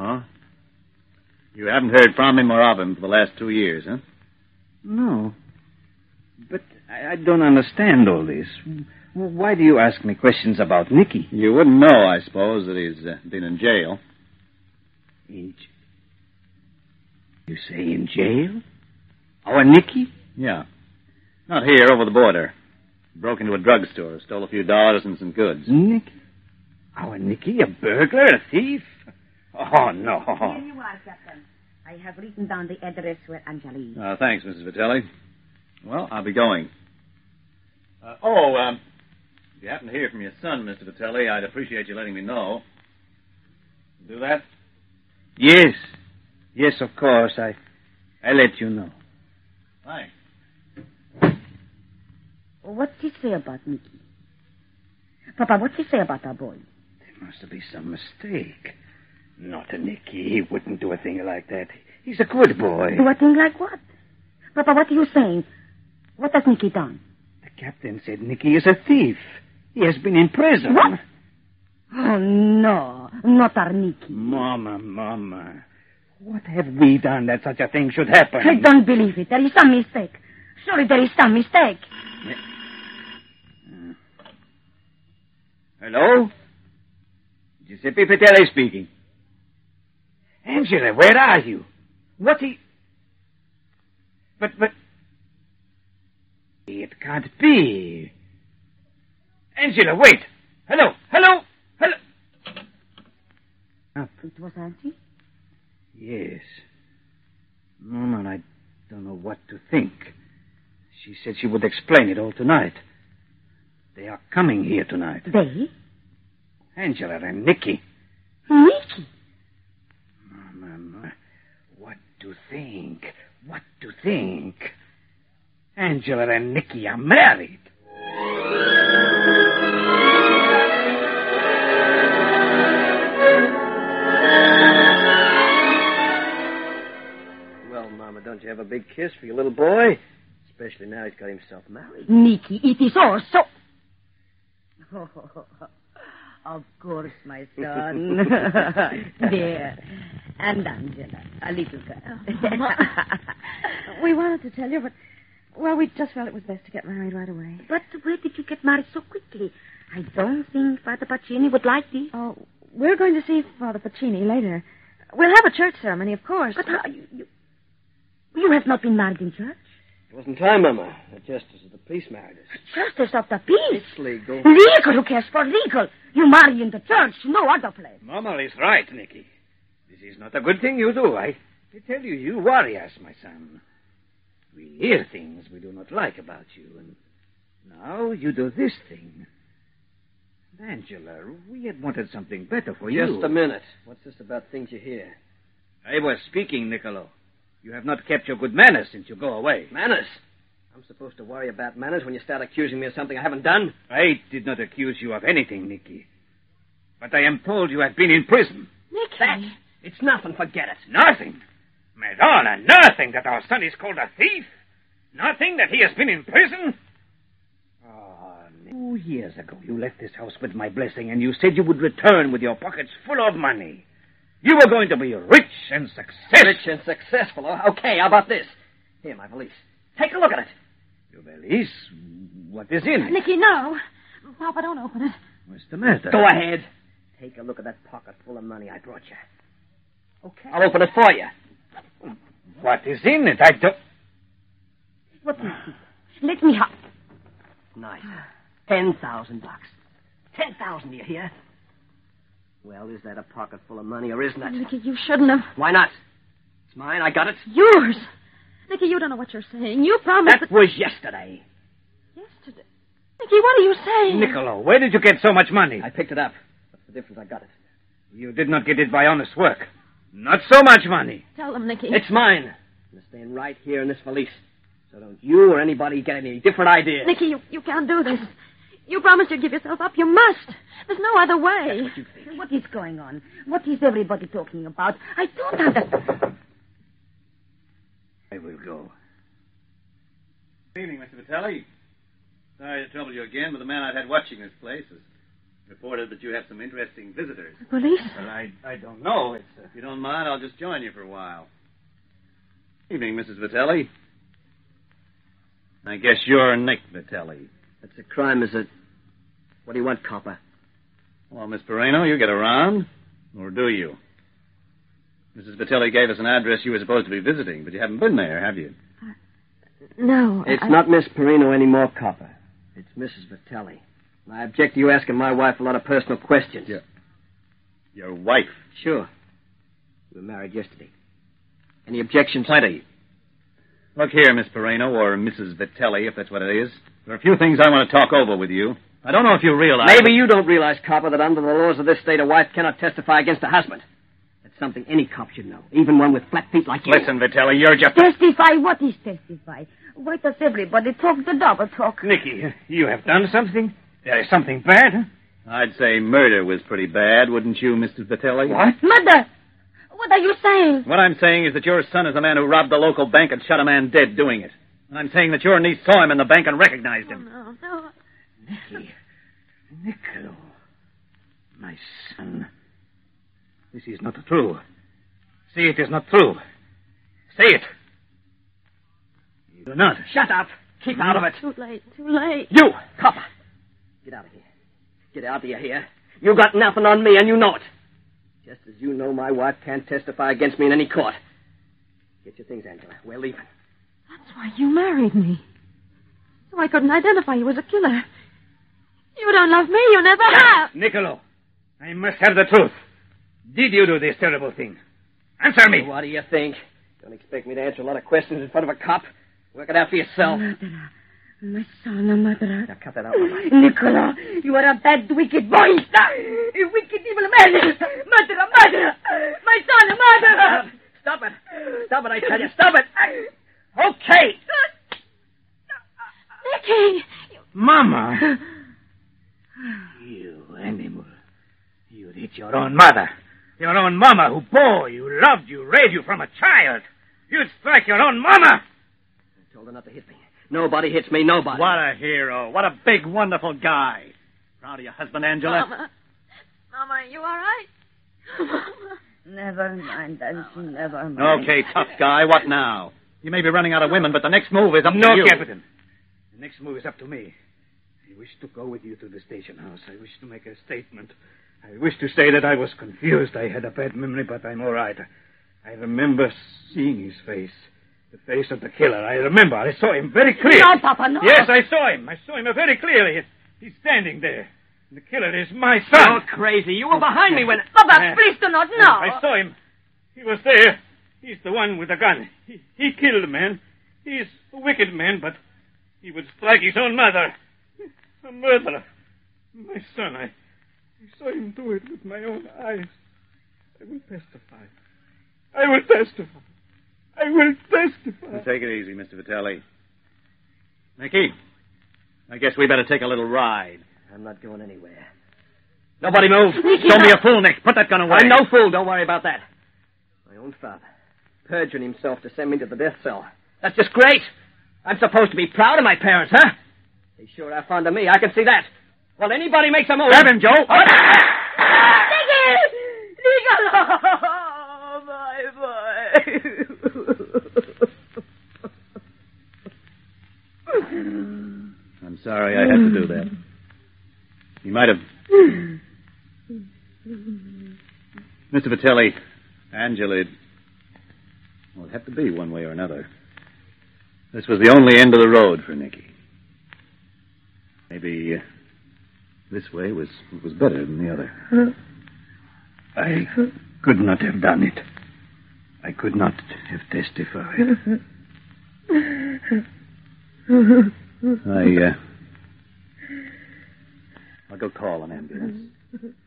Uh-huh. You haven't heard from him or of him for the last 2 years, huh? No. But I don't understand all this. Why do you ask me questions about Nicky? You wouldn't know, I suppose, that he's been in jail. You say in jail? Our Nicky? Yeah. Not here, over the border. Broke into a drugstore, stole a few dollars and some goods. Nicky? Our Nicky? A burglar? A thief? Oh, no. Here you are, Captain. I have written down the address where Angela is. Thanks, Mrs. Vitelli. Well, I'll be going. If you happen to hear from your son, Mr. Vitelli, I'd appreciate you letting me know. Do that? Yes. Yes, of course. I'll let you know. Thanks. What's he say about Nicky? Papa, what's he say about our boy? There must be some mistake. Not a Nicky. He wouldn't do a thing like that. He's a good boy. Do a thing like what? Papa, what are you saying? What has Nicky done? The captain said Nicky is a thief. He has been in prison. What? Oh, no. Not our Nicky. Mama. What have we done that such a thing should happen? I don't believe it. There is some mistake. Surely there is some mistake. Hello? Giuseppe Vitelli speaking. Angela, where are you? But... It can't be. Angela, wait. Hello. It was Auntie? Yes. Mama, I don't know what to think. She said she would explain it all tonight. They are coming here tonight. They? Angela and Nicky. Nicky? Mama, what to think? Angela and Nicky are married. Well, Mama, don't you have a big kiss for your little boy? Especially now he's got himself married. Nicky, it is all so... Of course, my son. There. And Angela, a little girl. We wanted to tell you, but, well, we just felt it was best to get married right away. But where did you get married so quickly? I don't think Father Pacini would like this. Oh, we're going to see Father Pacini later. We'll have a church ceremony, of course. But how, you have not been married in church? It wasn't time, Mama. The justice of the peace married us. Justice of the peace? It's legal. Legal? Who cares for legal? You marry in the church, no other place. Mama is right, Nicky. This is not a good thing you do. I tell you, you worry us, my son. We hear things we do not like about you, and now you do this thing. Angela, we had wanted something better for you. Just a minute. What's this about things you hear? I was speaking, Niccolo. You have not kept your good manners since you go away. Manners? I'm supposed to worry about manners when you start accusing me of something I haven't done? I did not accuse you of anything, Nicky. But I am told you have been in prison. Nicky. It's nothing. Forget it. Nothing? Madonna, nothing that our son is called a thief? Nothing that he has been in prison? 2 years ago, you left this house with my blessing, and you said you would return with your pockets full of money. You were going to be rich and successful. Rich and successful. Okay, how about this? Here, my valise. Take a look at it. Your valise? What is in it? Nicky, no. Papa, don't open it. What's the matter? Go ahead. Take a look at that pocket full of money I brought you. Okay. I'll open it for you. What is in it? I don't... What is it? Let me have... Nice. $10,000. 10,000, do you hear? Well, is that a pocket full of money, or isn't it? Nicky, you shouldn't have. Why not? It's mine. I got it. Yours. Nicky, you don't know what you're saying. You promised That was yesterday. Yesterday. Nicky, what are you saying? Niccolo, where did you get so much money? I picked it up. What's the difference? I got it. You did not get it by honest work. Not so much money. Tell them, Nicky. It's mine. It's staying right here in this valise. So don't you or anybody get any different ideas. Nicky, you can't do this. You promised you'd give yourself up. You must. There's no other way. That's what you think. What is going on? What is everybody talking about? I don't understand. I will go. Good evening, Mr. Vitelli. Sorry to trouble you again, but the man I've had watching this place has Reported that you have some interesting visitors. Police? Well, I don't know. It's... If you don't mind, I'll just join you for a while. Evening, Mrs. Vitelli. I guess you're Nick Vitelli. That's a crime, is it? What do you want, copper? Well, Miss Perino, you get around, or do you? Mrs. Vitelli gave us an address you were supposed to be visiting, but you haven't been there, have you? No. It's not Miss Perino anymore, copper. It's Mrs. Vitelli. And I object to you asking my wife a lot of personal questions. Your wife? Sure. We were married yesterday. Any objections? Plenty. Look here, Miss Perino, or Mrs. Vitelli, if that's what it is. There are a few things I want to talk over with you. I don't know if you realize... Maybe you don't realize, copper, that under the laws of this state, a wife cannot testify against a husband. That's something any cop should know, even one with flat feet like you. Listen, Vitelli, you're just... Testify? What is testify? Why does everybody talk the double talk? Nicky, you have done something? There is something bad, huh? I'd say murder was pretty bad, wouldn't you, Mr. Vitelli? What? Mother! What are you saying? What I'm saying is that your son is the man who robbed the local bank and shot a man dead doing it. And I'm saying that your niece saw him in the bank and recognized him. No. Nicky. Niccolo. My son. This is not true. Say it is not true. Say it. You do not. Shut up. Keep out of it. Too late. You, copper. Get out of here. Get out of here. You got nothing on me, and you know it. Just as you know my wife can't testify against me in any court. Get your things, Angela. We're leaving. That's why you married me. So I couldn't identify you as a killer. You don't love me. You never have. Niccolo, I must have the truth. Did you do this terrible thing? Answer me. What do you think? Don't expect me to answer a lot of questions in front of a cop. Work it out for yourself. My son, mother. Now, cut that out. Mama. Nicola, you are a bad, wicked boy. A wicked, evil man. Murderer. My son, murderer. Stop it. Stop it, I tell you. Stop it. Okay. Nicky! Mama. You animal. You hit your own mother. Your own mama who bore you, loved you, raised you from a child. You'd strike your own mama. I told her not to hit me. Nobody hits me, nobody. What a hero. What a big, wonderful guy. Proud of your husband, Angela? Mama, you all right? Never mind, Auntie, never mind. Okay, tough guy. What now? You may be running out of women, but the next move is up to you. No, Captain. The next move is up to me. I wish to go with you to the station house. I wish to make a statement. I wish to say that I was confused. I had a bad memory, but I'm all right. I remember seeing his face. The face of the killer. I remember. I saw him very clearly. No, Papa, no. Yes, I saw him. I saw him very clearly. He's standing there. The killer is my son. You're crazy. You were behind me when... Papa, please do not know. I saw him. He was there. He's the one with the gun. He killed the man. He's a wicked man, but he would strike his own mother. A murderer. My son, I saw him do it with my own eyes. I will testify. I will testify. Take it easy, Mr. Vitelli. Nicky, I guess we better take a little ride. I'm not going anywhere. Nobody move. Don't be a fool, Nick. Put that gun away. I'm no fool. Don't worry about that. My own father. Perjuring himself to send me to the death cell. That's just great. I'm supposed to be proud of my parents, huh? They sure are fond of me. I can see that. Well, anybody makes a move. Grab him, Joe. I'm sorry I had to do that. You might have... Mr. Vitelli, Angela... Well, it had to be one way or another. This was the only end of the road for Nicky. Maybe this way was better than the other. I could not have done it. I could not have testified. I'll go call an ambulance.